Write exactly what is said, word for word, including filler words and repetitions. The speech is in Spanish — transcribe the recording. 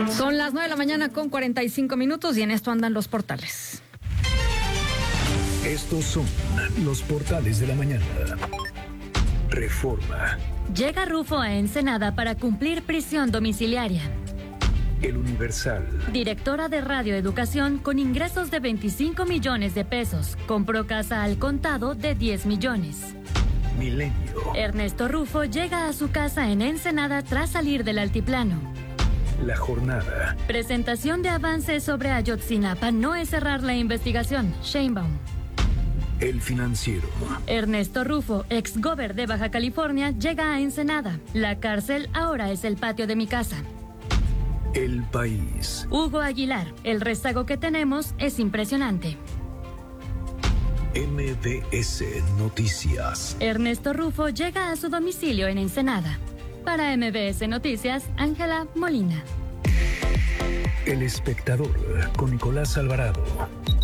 Son las nueve de la mañana con cuarenta y cinco minutos y en esto andan los portales. Estos son los portales de la mañana. Reforma. Llega Rufo a Ensenada para cumplir prisión domiciliaria. El Universal. Directora de Radio Educación con ingresos de veinticinco millones de pesos. Compró casa al contado de diez millones. Milenio. Ernesto Rufo llega a su casa en Ensenada tras salir del altiplano. La Jornada. Presentación de avances sobre Ayotzinapa no es cerrar la investigación. Sheinbaum. El Financiero. Ernesto Rufo, exgober de Baja California, llega a Ensenada. La cárcel ahora es el patio de mi casa. El País. Hugo Aguilar, el rezago que tenemos es impresionante. M B S Noticias. Ernesto Rufo llega a su domicilio en Ensenada. Para M B S Noticias, Ángela Molina. El Espectador con Nicolás Alvarado.